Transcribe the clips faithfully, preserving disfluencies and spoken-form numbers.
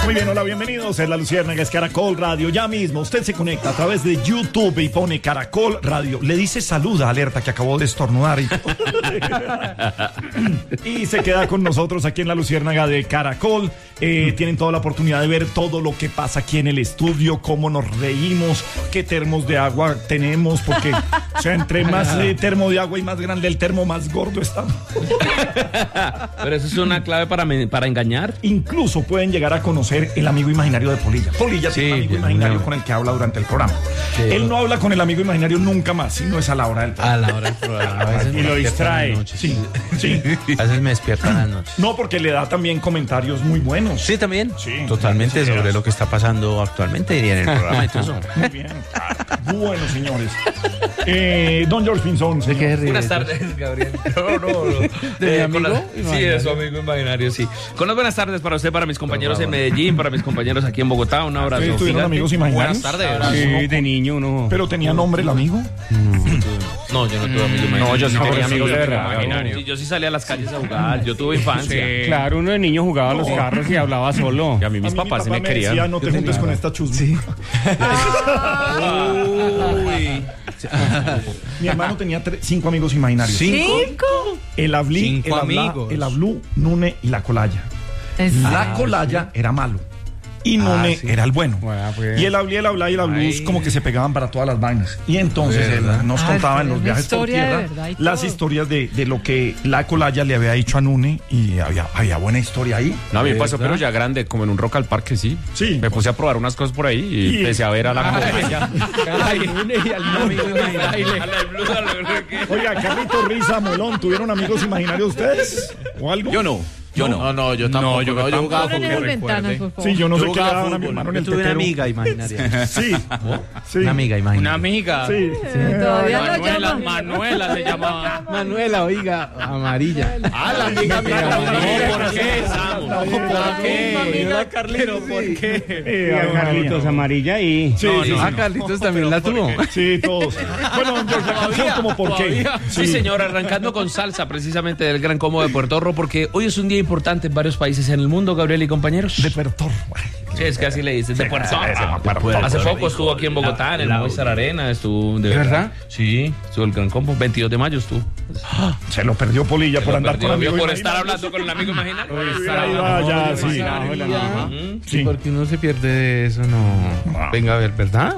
Muy bien, hola, bienvenidos. Es La Luciérnaga, es Caracol Radio. Ya mismo usted se conecta a través de YouTube y pone Caracol Radio. Le dice saluda, alerta, que acabó de estornudar. Y, y se queda con nosotros aquí en La Luciérnaga de Caracol. Eh, tienen toda la oportunidad de ver todo lo que pasa aquí en el estudio, cómo nos reímos, qué termos de agua tenemos, porque o sea, entre más eh, termo de agua y más grande el termo, más gordo está. Pero eso es una clave para, me, para engañar. Incluso pueden llegar a conocer el amigo imaginario de Polilla. Polilla sí, tiene un amigo imaginario no. con el que habla durante el programa. Sí, Él no habla con el amigo imaginario nunca más, sino es a la hora del programa. A la hora del programa. A veces y lo distrae. Sí, sí. A veces me despierta en las noches. No, porque le da también comentarios muy buenos. Sí, también. Sí, totalmente sobre lo que está pasando actualmente, diría en el programa y todo eso. Muy bien. Bueno, señores. Eh, don George Pinzón. ¿De qué ríe? Buenas tardes, Gabriel. No, no, no. ¿De eh, mi amigo? La, sí, de su amigo imaginario, sí. Con las buenas tardes para usted, para mis compañeros en Medellín, para mis compañeros aquí en Bogotá. Un abrazo. ¿Sí, ¿Tuvieron amigos imaginarios? Buenas tardes. Sí, de niño uno. ¿Pero tenía nombre el amigo? No, yo no tuve amigos imaginarios. No, yo sí no, tenía amigos de verdad. Sí, yo sí salía a las calles a jugar. Yo tuve infancia. Sí. Claro, uno de niño jugaba a los carros y hablaba solo. Y a mí mis a mí papás mi papá se me, me querían. Decía, no te juntes con esta chusma. Sí. Uy. Mi hermano tenía tres, cinco amigos imaginarios. ¿Cinco? El Ablí, cinco el Abla, amigos. el Ablú, Nune y la Colaya. La Colaya era malo y Nune ah, sí. era el bueno. Bueno pues. Y el Ablí, el Abla y el Ablú como que se pegaban para todas las vainas. Y entonces él nos ah, contaba en los viajes por tierra las historias de, de lo que la Colaya le había dicho a Nune y había, había buena historia ahí. No, a mí me pasó, pero ya grande, como en un Rock al Parque, sí. Sí. Me puse a probar unas cosas por ahí y, y empecé a ver a la Colaya. Oiga, Carlito, Risa, Molón, ¿tuvieron amigos imaginarios ustedes? ¿O algo? Yo no. Yo no. No, no, yo tampoco. No, yo, no, yo jugaba fútbol. Sí, yo no yo sé qué le daban a mi hermano en el tetero. Yo tuve una amiga imaginaria. Sí. sí. Una amiga imaginaria. Una amiga. Sí. sí. Todavía Manuela, no Manuela se llamaba. Manuela, oiga, amarilla. Ah, la amiga mía. No, ¿por qué, Samu? ¿Por qué? ¿Pero por qué? A Carlitos, amarilla y... Sí, sí. Ah, Carlitos también la tuvo. Sí, todos. Bueno, la canción como por qué. Sí, señor, arrancando con salsa precisamente del Gran Combo de Puerto Rico, porque hoy es un día importante en varios países en el mundo, Gabriel y compañeros. De Puerto Sí, es que así le dices, de Puerto Rico. Hace poco estuvo aquí en Bogotá, en el Movistar Arena, estuvo... ¿De verdad? Sí, estuvo el Gran Combo, veintidós de mayo estuvo. Se lo perdió Polilla por andar con amigo por estar hablando con el amigo imaginario. Ya, sí. Sí, porque uno se pierde de eso, no. Venga a ver, ¿verdad?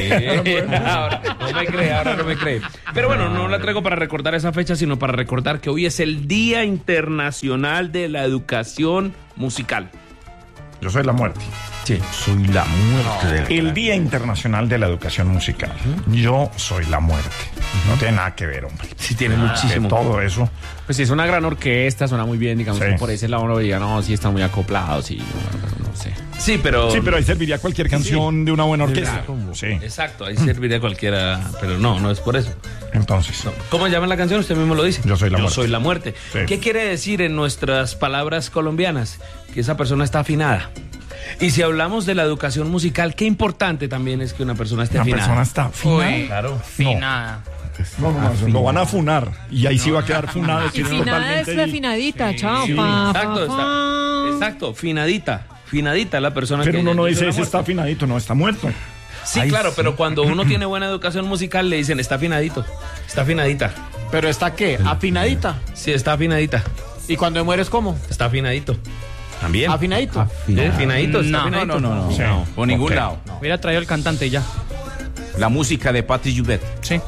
Ahora no me cree, ahora no me cree. Pero bueno, no la traigo para recordar esa fecha, sino para recordar que hoy es el Día Internacional de la Educación Musical. Yo soy la muerte. Sí, soy la muerte. El Día Internacional de la Educación Musical. Yo soy la muerte. No tiene nada que ver, hombre. Sí, tiene ah, muchísimo. Todo eso. Pues sí, es una gran orquesta, suena muy bien, digamos. Sí. Que por ese lado uno diría, no, sí están muy acoplados, sí, no, no sé. Sí, pero... Sí, pero ahí serviría cualquier canción sí. de una buena orquesta. Sí. Exacto, ahí serviría cualquiera, pero no, no es por eso. Entonces. No. ¿Cómo llama la canción? Usted mismo lo dice. Yo soy la Yo muerte. Yo soy la muerte. Sí. ¿Qué quiere decir en nuestras palabras colombianas? Que esa persona está afinada. Y si hablamos de la educación musical, qué importante también es que una persona esté una afinada. Una persona está afinada. Uy, claro. Afinada. No, no, no, lo van a funar y ahí no, sí va a quedar funado. Y finada es la finadita, sí, chao. Sí. Pa, exacto, pa, pa. Está, exacto, finadita, finadita la persona pero que... Pero uno no dice ese está afinadito, no, está muerto. Sí, Ay, claro, sí. Pero cuando uno tiene buena educación musical le dicen está afinadito, está afinadita. ¿Pero está qué? ¿Afinadita? Sí, está afinadita. ¿Y cuando mueres cómo? Está afinadito. ¿También? ¿Afinadito? Afinadito. ¿Afinadito? ¿Está no, afinadito? No, no, no. Sí. no. Por ningún okay. lado. No. Hubiera traído el cantante ya. La música de Patti Joubert. Sí.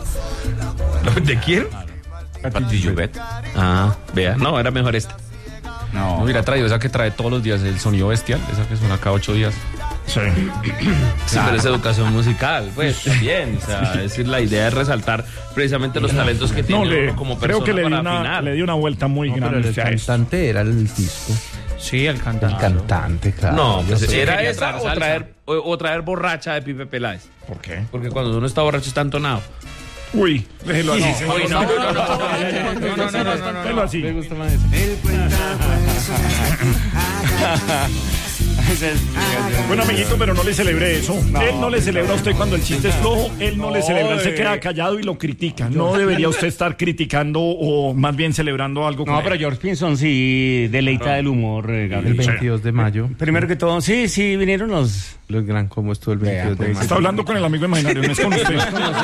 ¿De quién? Patti Joubert. Ah, vea. No, era mejor esta. No. No hubiera traído esa que trae todos los días el sonido bestial. Esa que suena cada ocho días. Sí. Sí, pero es educación musical, pues, también. O sea, es decir, la idea es resaltar precisamente los talentos que tiene no, le, uno como persona. Creo que le di, para una, afinar. le di una vuelta muy no, grande. Pero el cantante era el disco. Sí, el cantante. El cantante, claro. No, pues sí, era quería esa traer o traer, o, o traer borracha de Pipe Peláez. ¿Por qué? Porque cuando uno está borracho está entonado. Uy, déjelo así. No, Uy, no, no, no, no, no, no, no, déjelo así. Me gusta más eso. Bueno, amiguito, pero no le celebre eso. No, él no le celebra a usted cuando el chiste es flojo, él no, no le celebra, él se queda callado y lo critica. No debería usted estar criticando o más bien celebrando algo con No, él. pero George Pinson sí deleita del humor, eh, El veintidós de mayo. Primero que todo, sí, sí, vinieron los... Los gran cómo estuvo el veintidós de mayo. Está hablando con el amigo imaginario, no es con usted.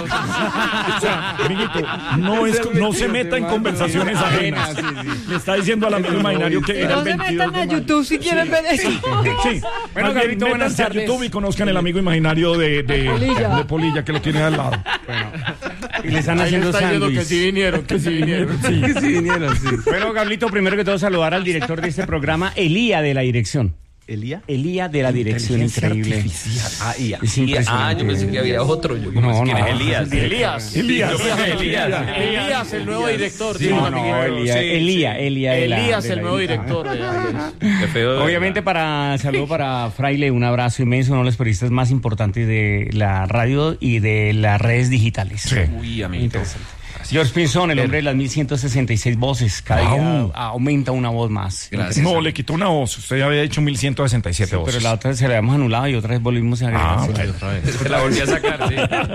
O sea, amiguito, no, es, no se meta en conversaciones ajenas. Le está diciendo al amigo imaginario que era No el se veintidós metan de a mayo. YouTube si quieren ver eso. Sí. Bueno, Gabito, métanse a YouTube y conozcan el amigo imaginario de, de, Polilla. de Polilla, que lo tiene al lado. Y le están haciendo sándwich. que sí vinieron, que sí vinieron. Sí. Sí, vinieron, sí. Bueno, Gablito, primero que todo saludar al director de este programa, Elía de la dirección. ¿Elía? Elía de la dirección, increíble. Ah, y Es impresionante. ah, yo pensé que había otro. Yo, No, ¿quién no. es Elías? Elías. Elías. Elías. Elías, el nuevo director. Sí, dijo no, el no, amiguito. Elía, Sí, Elía, Elía de la- Elías, de el la- nuevo director. de- Qué feo. Obviamente para saludo para Fraile, un abrazo inmenso, uno de los periodistas más importantes de la radio y de las redes digitales. Sí. Uy, amiguito. George Pinson, el hombre de las mil ciento sesenta y seis voces, cada Wow. día aumenta una voz más. Gracias. No, le quitó una voz. Usted ya había hecho mil ciento sesenta y siete Pero voces. la otra se la habíamos anulado y otra vez volvimos a agregar. Ah, Sí. bueno. Se la volví a sacar, sí.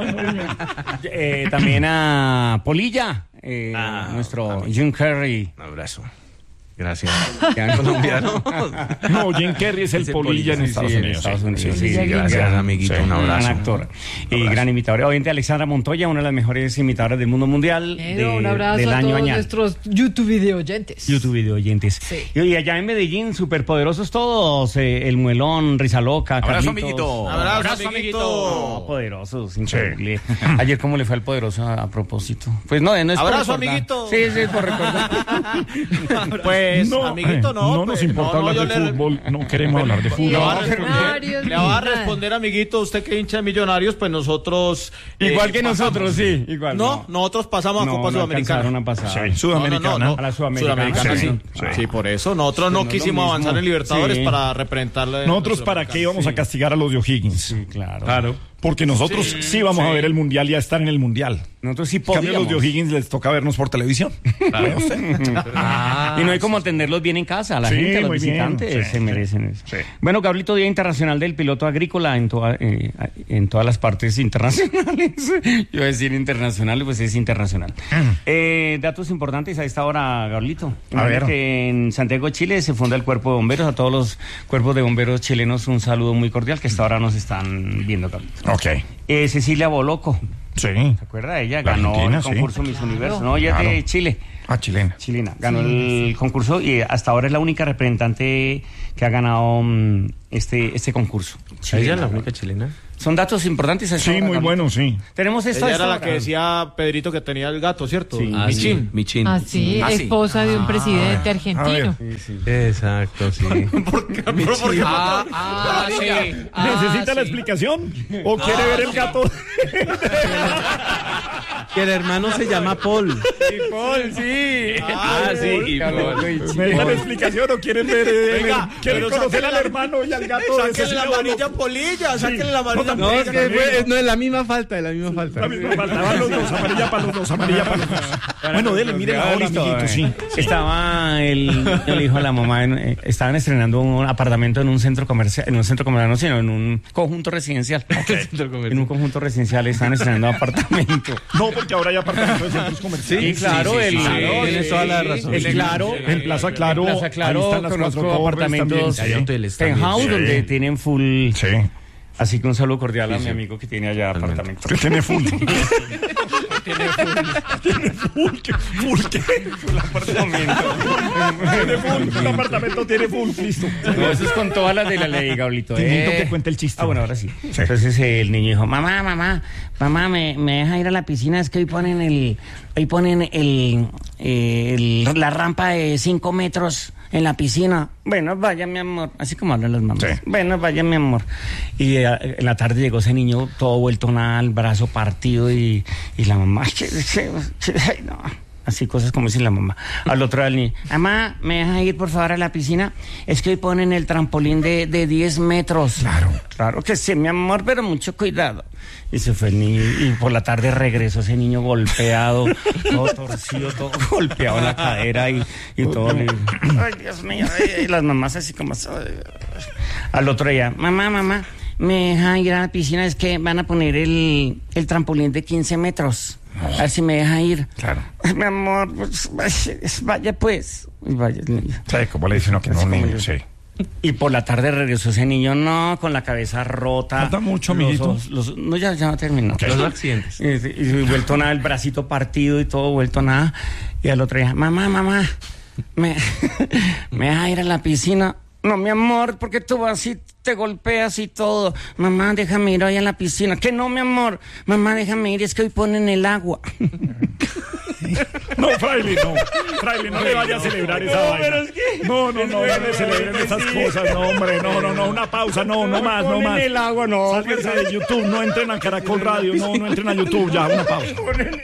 Eh, también a Polilla, eh, Ah, nuestro Jim Carrey. Un abrazo. Gracias. Colombiano. No, Jim Carrey es el Es el Polilla en Polilla, Estados sí, en Unidos. Estados Unidos, Sí, sí, sí, gracias, gran- amiguito, sí. un abrazo. Gran actor y gran imitador. Obviamente Alexandra Montoya, una de las mejores imitadoras del mundo mundial de- Pero un abrazo del a año todos añal. nuestros YouTube video oyentes. YouTube video oyentes. Sí. Y allá en Medellín, superpoderosos todos, eh, el Muelón, Risa Loca, Abrazo, Carlitos. amiguito. Abrazo, No, amiguito. poderosos, increíble. Ayer, ¿cómo le fue al poderoso a, a propósito? Pues no, no es por Abrazo, recordar. amiguito. Sí, sí, por recordar. Pues, No, amiguito, eh, no. no nos pues, importa no, no, hablar yo de le- fútbol, no queremos hablar de Le fútbol. va a responder, Millonarios, le va a nada. responder, amiguito, usted que hincha de Millonarios, pues nosotros... Igual eh, que pasamos. nosotros, sí, igual. No, nosotros pasamos a no, Copa no Sudamericana. alcanzaron a pasar. Sí, Sudamericana. No, no, no, A la Sudamericana. Sudamericana, Sí, sí. sí. Sí, por eso. Nosotros no, no es lo quisimos mismo. avanzar en Libertadores Sí. para representarle. Nosotros, ¿para qué íbamos a castigar a los de O'Higgins? Sí, claro. Claro. Porque nosotros sí, vamos a ver el mundial y a estar en el mundial. Nosotros sí En cambio, a los podíamos. de O'Higgins les toca vernos por televisión. Vea usted. Y no hay como atenderlos bien en casa, a la Sí, gente, a los muy bien. visitantes, Sí, se sí, merecen eso. sí. Bueno, Gablito, Día Internacional del Piloto Agrícola en, toda- eh, en todas las partes internacionales. Yo iba a decir internacional, pues es internacional. Eh, datos importantes a esta hora, Gablito. A ver. Que en Santiago, Chile, se funda el Cuerpo de Bomberos. A todos los cuerpos de bomberos chilenos, un saludo muy cordial, que hasta ahora nos están viendo, Gablito. Ok. Eh, Cecilia Boloco, Sí. ¿se acuerda? Ella La ganó argentina, el sí. concurso Miss Universo. No, ella es Claro. de Chile. Ah, chilena. Chilena, ganó el concurso y hasta ahora es la única representante que ha ganado mm, este, este concurso. ¿Ella es la única chilena? Son datos importantes. a esta Sí, hora, muy Carlos. bueno, sí. Tenemos esto a Ella esta era la hora. que decía Pedrito que tenía el gato, ¿cierto? Sí. Ah, Michín. sí, Michín. Así, Ah, sí. esposa de un presidente a argentino. Exacto, sí. ¿Por qué? ¿Pero por qué? Ah, ah, sí. Ah, ¿Necesita la sí. explicación? ¿O quiere ver el gato? Que el hermano se llama Paul. Paul, sí. Ah, sí. y- ¿Necesita la explicación o quieren ver? eh, Venga, ¿Quieren pero conocer sáquenle al la- hermano y al gato? de Sáquenle la Cecilia amarilla Boloco? polilla, sáquenle la amarilla No, No, polilla. es que fue, no es la misma falta, es la misma falta. La misma falta, van los dos, amarilla para los dos, amarilla para los dos. Bueno, dele, mire la hora, Listo, amiguito, eh. sí. Estaba el, el hijo de la mamá, en- eh, estaban estrenando un apartamento en un centro comercial, en un centro comercial, no, sino en un conjunto residencial. En un conjunto residencial estaban estrenando apartamento. No, porque ahora hay apartamentos de centros comerciales. Sí, claro, el, sí, el- tienes toda la razón. el Sí, claro, En Plaza Claro, en Plaza Claro, ahí están las conozco cuatro torres apartamentos también, Hay hoteles también. penthouse Sí. donde tienen full. Sí. Así que un saludo cordial a mi amigo que tiene allá apartamento. Que tiene full. Tiene full. ¿Qué? ¿Full qué? Full apartamento. Tiene full. El apartamento tiene full. Listo. No, eso es con todas las de la ley, Gablito. Te invito Eh. que cuente el chiste. Ah, bueno, ahora sí. Sí. Entonces eh, el niño dijo, mamá, mamá, mamá, me, me deja ir a la piscina, es que hoy ponen el, hoy ponen el, eh, el- la rampa de cinco metros en la piscina. Bueno, vaya, mi amor. Así como hablan las mamás. Sí. Bueno, vaya, mi amor. Y eh, en la tarde llegó ese niño todo vuelto nada, el brazo partido y, y la mamá, "Ay, ay, no". Así cosas como dice la mamá. Al otro día el niño, mamá, ¿me deja ir por favor a la piscina? Es que hoy ponen el trampolín de, de diez metros. Claro. Claro que sí, mi amor, pero mucho cuidado. Y se fue el niño y por la tarde regresó ese niño golpeado, todo torcido, todo golpeado en la cadera y, y todo. le- Ay, Dios mío, ay, y las mamás así como... Al otro día, mamá, mamá, me deja ir a la piscina, es que van a poner el, el trampolín de quince metros. A ver si me deja ir. Claro. Mi amor, pues, vaya pues. Y vaya, niño. Sí, como le dice uno que no, un niño, sí. Y por la tarde regresó ese niño, no, con la cabeza rota. ¿Falta mucho, los amiguito? ojos- los- no, ya, ya terminó. Ok. Los accidentes. Y, y vuelto nada, el bracito partido y todo, vuelto nada. Y al otro día, mamá, mamá, me, me deja ir a la piscina. No, mi amor, porque tú vas y te golpeas y todo. Mamá, déjame ir hoy a la piscina. Que no, mi amor. Mamá, déjame ir, es que hoy ponen el agua. No, Fraile, no. Fraile, no le vaya a celebrar esa vaina. No, no, no, no le celebren esas cosas, no, hombre. No, no, no, una pausa, no, no más, no más. el agua, no. Sálganse de YouTube, no entren a Caracol Radio, no, no entren a YouTube, ya, una pausa.